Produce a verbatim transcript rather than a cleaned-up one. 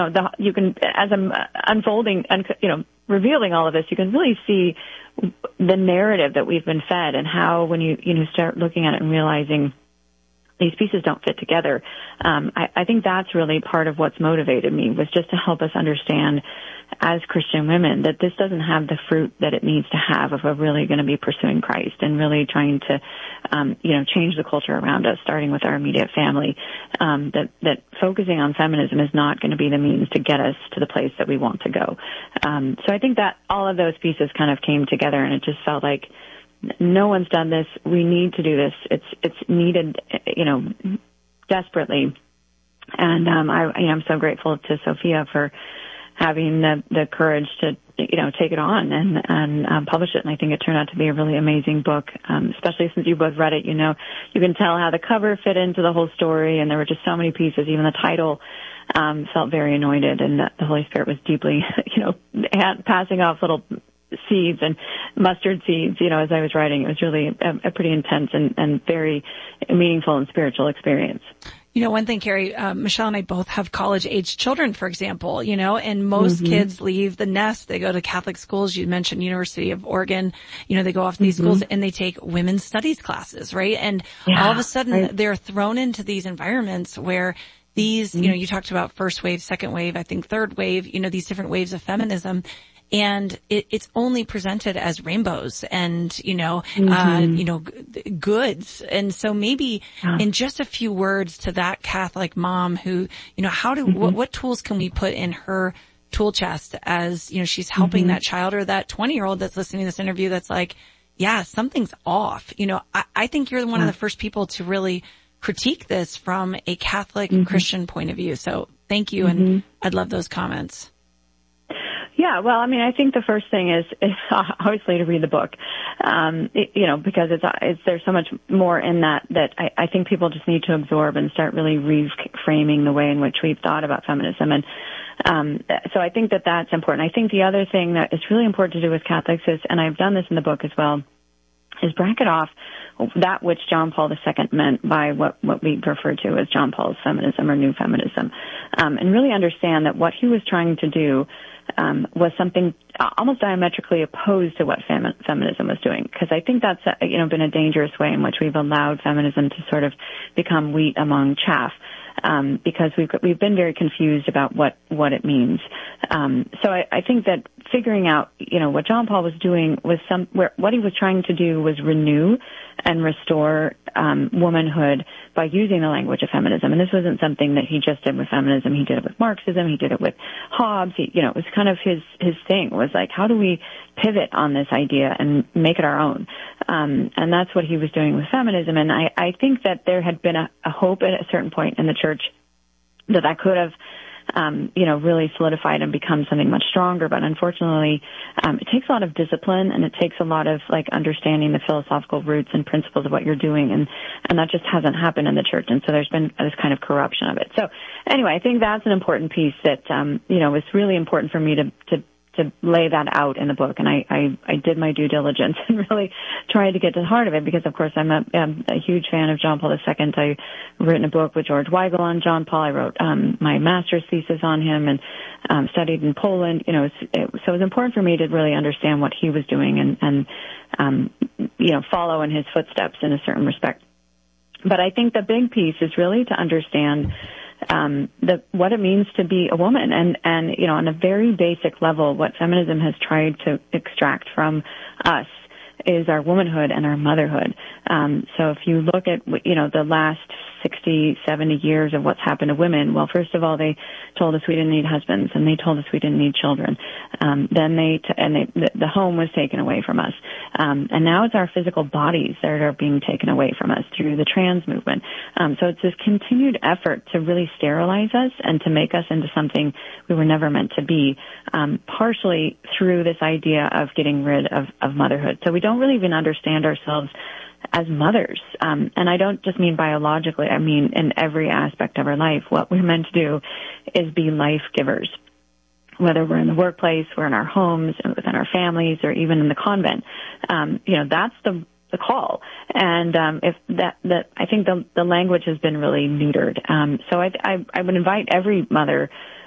the, you can, as I'm unfolding and, you know, revealing all of this, you can really see the narrative that we've been fed and how when you, you know, start looking at it and realizing these pieces don't fit together. Um, I, I think that's really part of what's motivated me, was just to help us understand as Christian women that this doesn't have the fruit that it needs to have if we're really going to be pursuing Christ and really trying to, um, you know, change the culture around us, starting with our immediate family. Um, that, that focusing on feminism is not going to be the means to get us to the place that we want to go. Um, so I think that all of those pieces kind of came together, and it just felt like no one's done this. We need to do this. It's it's needed, you know, desperately. And um, I, you know, I'm so grateful to Sophia for having the, the courage to, you know, take it on and, and um, publish it. And I think it turned out to be a really amazing book, um, especially since you both read it. You know, you can tell how the cover fit into the whole story, and there were just so many pieces. Even the title um, felt very anointed, and the Holy Spirit was deeply, you know, passing off little seeds and mustard seeds, you know, as I was writing. It was really a, a pretty intense and, and very meaningful and spiritual experience. You know, one thing, Carrie, uh, Michelle and I both have college-age children, for example, you know, and most mm-hmm. kids leave the nest. They go to Catholic schools. You mentioned University of Oregon. You know, they go off to these mm-hmm. schools and they take women's studies classes, right? And yeah, all of a sudden right. they're thrown into these environments where these, mm-hmm. you know, you talked about first wave, second wave, I think third wave, you know, these different waves of feminism. And it, it's only presented as rainbows and, you know, mm-hmm. uh, you know, g- goods. And so maybe yeah. in just a few words to that Catholic mom who, you know, how do, mm-hmm. what, what tools can we put in her tool chest as, you know, she's helping mm-hmm. that child or that twenty year old that's listening to this interview that's like, yeah, something's off. You know, I, I think you're one yeah. of the first people to really critique this from a Catholic mm-hmm. Christian point of view. So thank you. Mm-hmm. And I'd love those comments. Yeah, well, I mean, I think the first thing is, is obviously to read the book, um, it, you know, because it's, it's there's so much more in that that I, I think people just need to absorb and start really reframing the way in which we've thought about feminism. And um, so I think that that's important. I think the other thing that is really important to do with Catholics is, and I've done this in the book as well, is bracket off that which John Paul the Second meant by what, what we refer to as John Paul's feminism or new feminism, um, and really understand that what he was trying to do um, was something almost diametrically opposed to what femi- feminism was doing. Because I think that's uh, you know been a dangerous way in which we've allowed feminism to sort of become wheat among chaff. Um, because we've we've been very confused about what what it means. Um, so I, I think that figuring out, you know, what John Paul was doing was some where what he was trying to do was renew and restore um, womanhood by using the language of feminism. And this wasn't something that he just did with feminism. He did it with Marxism. He did it with Hobbes. He, you know, it was kind of his his thing. Was like, how do we pivot on this idea and make it our own? Um, and that's what he was doing with feminism. And I, I think that there had been a, a hope at a certain point in the church that that could have, um, you know, really solidified and become something much stronger. But unfortunately, um, it takes a lot of discipline, and it takes a lot of like understanding the philosophical roots and principles of what you're doing. And, and that just hasn't happened in the church. And so there's been this kind of corruption of it. So anyway, I think that's an important piece that, um, you know, it's really important for me to, to, to lay that out in the book. And I, I, I did my due diligence and really tried to get to the heart of it because, of course, I'm a, I'm a huge fan of John Paul the Second. I've written a book with George Weigel on John Paul. I wrote um, my master's thesis on him and um, studied in Poland. You know, it's, it, so it was important for me to really understand what he was doing and, and um, you know, follow in his footsteps in a certain respect. But I think the big piece is really to understand Um, the, what it means to be a woman. And, and, you know, on a very basic level, what feminism has tried to extract from us is our womanhood and our motherhood. Um, so if you look at, you know, the last sixty, seventy years of what's happened to women, well, first of all, they told us we didn't need husbands, and they told us we didn't need children. Um, then they, t- and they, the, the home was taken away from us. Um, and now it's our physical bodies that are being taken away from us through the trans movement. Um, so it's this continued effort to really sterilize us and to make us into something we were never meant to be, um, partially through this idea of getting rid of, of motherhood. So we don't really even understand ourselves as mothers. Um, and I don't just mean biologically, I mean in every aspect of our life. What we're meant to do is be life givers. Whether we're in the workplace, we're in our homes, within our families, or even in the convent. Um, you know, that's the the call. And um, if that, that I think the the language has been really neutered. Um, so I, I I would invite every mother